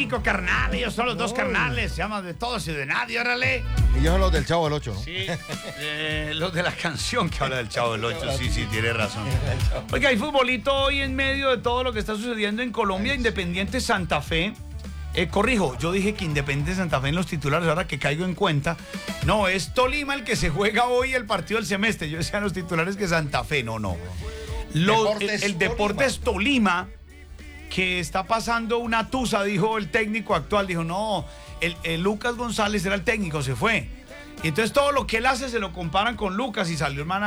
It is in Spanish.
cinco carnales, ellos son los dos carnales, se llaman De Todos y de Nadie, órale. Ellos son los del Chavo del Ocho, ¿no? Sí, los de la canción que habla del Chavo del Ocho, sí, tiene razón. Oiga, hay futbolito hoy en medio de todo lo que está sucediendo en Colombia. Independiente Santa Fe. Corrijo, yo dije que Independiente Santa Fe en los titulares, ahora que caigo en cuenta. No, es Tolima el que se juega hoy el partido del semestre. Yo decía en los titulares que Santa Fe, no. El Deportes Tolima, que está pasando una tusa, dijo el técnico actual. Dijo, no, el Lucas González era el técnico, se fue. Y entonces todo lo que él hace se lo comparan con Lucas y salió, hermana.